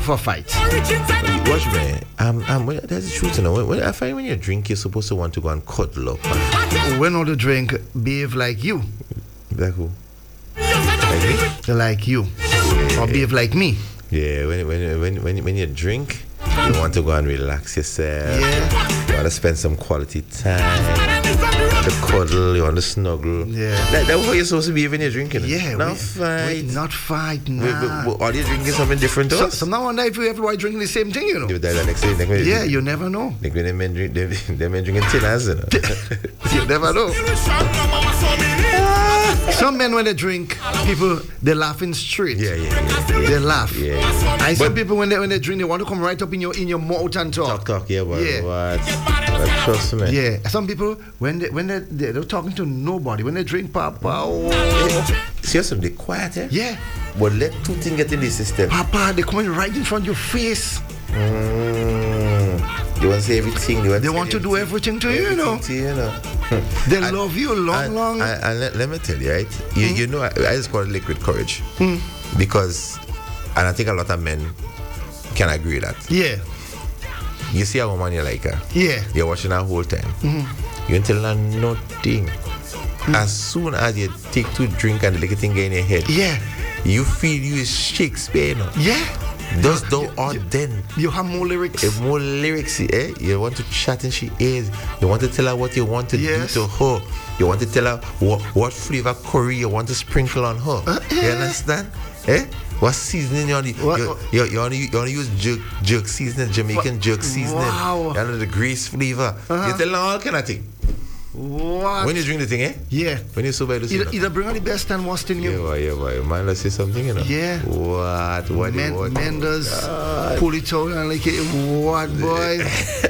for fights. Watch me. That's the truth, you know. I find when you drink, you're supposed to want to go and cuddle up. When all the drink, behave like you. Like who? Like me? Like you. Or behave like me. Yeah, when you drink, you want to go and relax yourself. Yeah. You want to spend some quality time. You want to cuddle, you want to snuggle. Yeah. That's what you're supposed to be when you're drinking. Yeah. Not fight. Not fight, nah. Are you drinking something different to us? So now and then, if everybody drinking the same thing, you know. Yeah, you never know. Like when they men drinking tinners, you know. You never know. Some men, when they drink, people, they laughing straight. Yeah. They laugh. Yeah. And some people, when they drink, they want to come right up in your mouth and talk. Yeah, but Yeah. what? Trust me. Yeah. Some people, when they're talking to nobody, when they drink, Papa, Seriously, they quiet, eh? Yeah. But let two things get in the system. Papa, they coming right in front of your face. They want to say everything. They want to do everything to you, you know. They love you long. And let me tell you, right? You know, I just call it liquid courage. Because, and I think a lot of men can agree with that. Yeah. You see a woman you like her. Yeah. You're watching her whole time. You ain't tell her nothing. As soon as you take to drink and the little thing get in your head, yeah, you feel you is Shakespeare, you know? Yeah. Those then you have more lyrics. More lyrics, eh? You want to chat in she ears. You want to tell her what you want to do to her. You want to tell her what flavor curry you want to sprinkle on her. You understand? Eh? What seasoning you want to use jerk seasoning, Jamaican jerk seasoning. Wow. You know, the grease flavor. You tell her all kind of thing. What? When you drink the thing, eh? Yeah. When you're sober, either bring out the best and worst in you. Yeah, boy. Man, let's say something, you know. Yeah. What? Men does pull it out and like it. What, boy?